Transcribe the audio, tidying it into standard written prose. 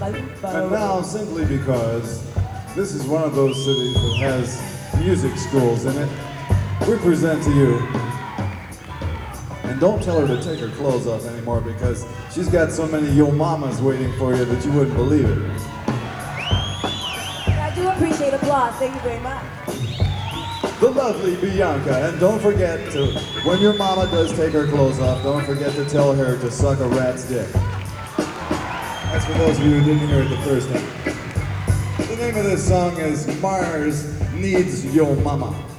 And now, simply because this is one of those cities that has music schools in it, we present to you. And don't tell her to take her clothes off anymore because she's got so many yo mamas waiting for you that you wouldn't believe it. I do appreciate applause. Thank you very much. The lovely Bianca. And don't forget to, when your mama does take her clothes off, don't forget to tell her to suck a rat's dick. That's for those of you who didn't hear it the first time. The name of this song is Mars Needs Yo Mama.